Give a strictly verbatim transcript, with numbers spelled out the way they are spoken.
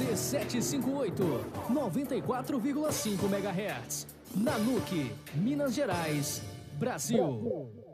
Z setecentos e cinquenta e oito, noventa e quatro vírgula cinco megahertz. Nanuque, Minas Gerais, Brasil.